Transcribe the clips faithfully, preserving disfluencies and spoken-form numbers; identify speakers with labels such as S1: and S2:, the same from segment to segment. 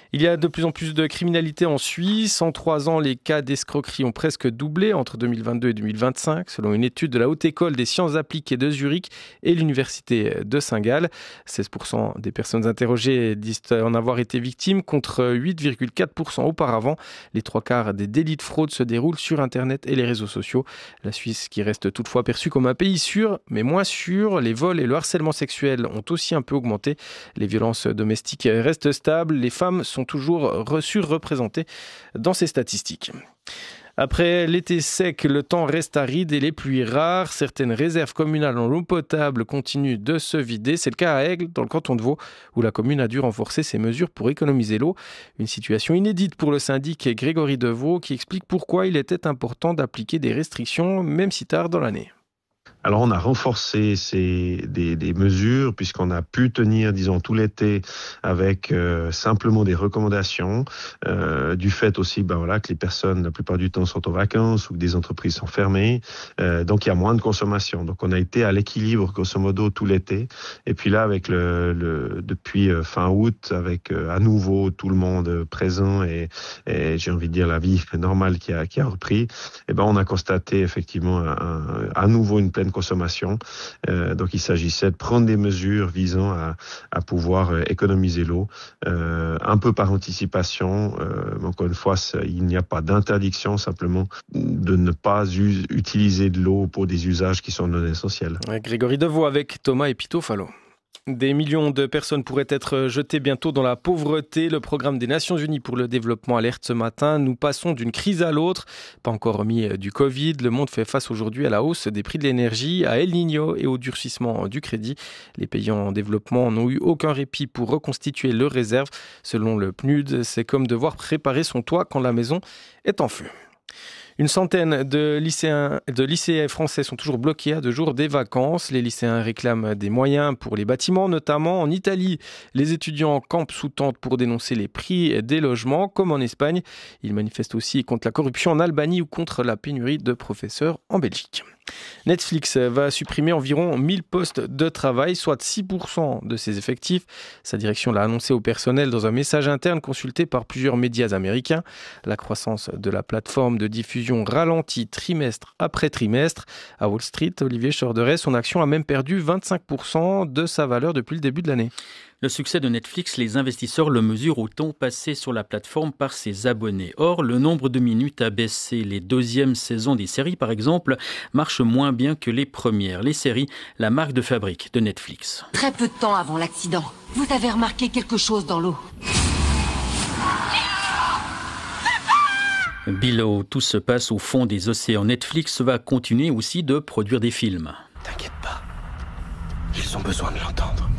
S1: Il y a de plus en plus de criminalité en Suisse. En trois ans, les cas d'escroquerie ont presque doublé entre deux mille vingt-deux et deux mille vingt-cinq, selon une étude de la Haute École des sciences appliquées de Zurich et l'Université de Saint-Gall. seize pour cent des personnes interrogées disent en avoir été victimes, contre huit virgule quatre pour cent auparavant. Les trois quarts des délits de fraude se déroulent sur Internet et les réseaux sociaux. La Suisse, qui reste toutefois perçue comme un pays sûr, mais moins sûr. Les vols et le harcèlement sexuel ont aussi un peu augmenté. Les violences domestiques restent stables. Les femmes sont toujours surreprésentées dans ces statistiques. Après l'été sec, le temps reste aride et les pluies rares. Certaines réserves communales en eau potable continuent de se vider. C'est le cas à Aigle, dans le canton de Vaud, où la commune a dû renforcer ses mesures pour économiser l'eau. Une situation inédite pour le syndic Grégory Deveau, qui explique pourquoi il était important d'appliquer des restrictions, même si tard dans l'année.
S2: Alors on a renforcé ces, des, des mesures puisqu'on a pu tenir, disons, tout l'été avec euh, simplement des recommandations, euh, du fait aussi ben voilà, que les personnes, la plupart du temps, sont en vacances ou que des entreprises sont fermées. Euh, donc il y a moins de consommation. Donc on a été à l'équilibre, grosso modo, tout l'été. Et puis là, avec le, le depuis fin août, avec euh, à nouveau tout le monde présent et, et j'ai envie de dire la vie normale qui a, qui a repris, eh ben on a constaté effectivement un, un, à nouveau une pleine consommation. Euh, donc il s'agissait de prendre des mesures visant à, à pouvoir économiser l'eau, euh, un peu par anticipation. Euh, encore une fois, il n'y a pas d'interdiction, simplement de ne pas u- utiliser de l'eau pour des usages qui sont non essentiels.
S1: Grégory Deveau avec Thomas Epitofalo. Des millions de personnes pourraient être jetées bientôt dans la pauvreté. Le programme des Nations Unies pour le développement alerte ce matin. Nous passons d'une crise à l'autre. Pas encore remis du Covid. Le monde fait face aujourd'hui à la hausse des prix de l'énergie, à El Niño et au durcissement du crédit. Les pays en développement n'ont eu aucun répit pour reconstituer leurs réserves. Selon le P N U D, c'est comme devoir préparer son toit quand la maison est en feu. Une centaine de lycéens, de lycéens français sont toujours bloqués à deux jours des vacances. Les lycéens réclament des moyens pour les bâtiments, notamment en Italie. Les étudiants campent sous tente pour dénoncer les prix des logements, comme en Espagne. Ils manifestent aussi contre la corruption en Albanie ou contre la pénurie de professeurs en Belgique. Netflix va supprimer environ mille postes de travail, soit six pour cent de ses effectifs. Sa direction l'a annoncé au personnel dans un message interne consulté par plusieurs médias américains. La croissance de la plateforme de diffusion ralentit trimestre après trimestre. À Wall Street, Olivier Chorderet, son action a même perdu vingt-cinq pour cent de sa valeur depuis le début de l'année.
S3: Le succès de Netflix, les investisseurs le mesurent au temps passé sur la plateforme par ses abonnés. Or, le nombre de minutes a baissé. Les deuxièmes saisons des séries, par exemple, marchent moins bien que les premières. Les séries, la marque de fabrique de Netflix.
S4: Très peu de temps avant l'accident, vous avez remarqué quelque chose dans l'eau?
S3: Below, tout se passe au fond des océans. Netflix va continuer aussi de produire des films.
S5: T'inquiète pas, ils ont besoin de l'entendre.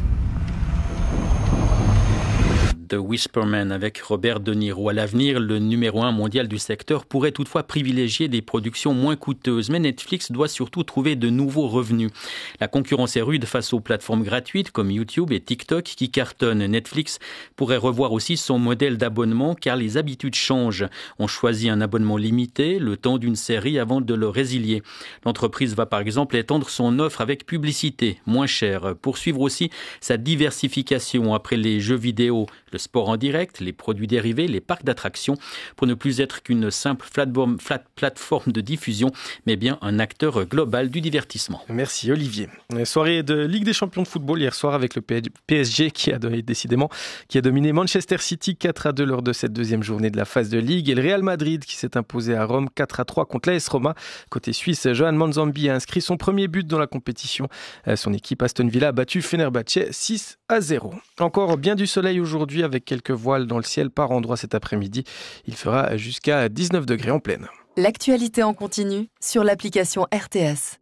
S3: The Whisperman avec Robert De Niro. À l'avenir, le numéro un mondial du secteur pourrait toutefois privilégier des productions moins coûteuses. Mais Netflix doit surtout trouver de nouveaux revenus. La concurrence est rude face aux plateformes gratuites comme YouTube et TikTok qui cartonnent. Netflix pourrait revoir aussi son modèle d'abonnement car les habitudes changent. On choisit un abonnement limité, le temps d'une série avant de le résilier. L'entreprise va par exemple étendre son offre avec publicité, moins chère. Poursuivre aussi sa diversification après les jeux vidéo, le sport en direct, les produits dérivés, les parcs d'attractions, pour ne plus être qu'une simple plateforme, flat, plateforme de diffusion, mais bien un acteur global du divertissement.
S1: Merci Olivier. Soirée de Ligue des champions de football hier soir avec le P S G qui a décidément qui a dominé Manchester City quatre à deux lors de cette deuxième journée de la phase de Ligue et le Real Madrid qui s'est imposé à Rome quatre à trois contre l'A S Roma. Côté suisse, Johan Manzambi a inscrit son premier but dans la compétition. Son équipe Aston Villa a battu Fenerbahçe six à zéro. Encore bien du soleil aujourd'hui avec quelques voiles dans le ciel par endroits cet après-midi. Il fera jusqu'à dix-neuf degrés en pleine.
S6: L'actualité en continu sur l'application R T S.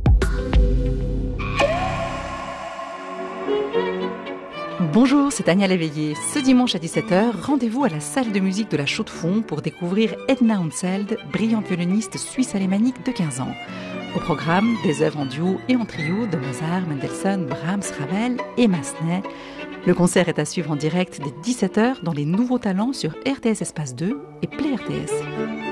S7: Bonjour, c'est Tania Léveillé. Ce dimanche à dix-sept heures, rendez-vous à la salle de musique de la Chaux-de-Fonds pour découvrir Edna Unseld, brillante violoniste suisse-alémanique de quinze ans. Au programme, des œuvres en duo et en trio de Mozart, Mendelssohn, Brahms, Ravel et Massenet. Le concert est à suivre en direct dès dix-sept heures dans les nouveaux talents sur R T S Espace deux et Play R T S.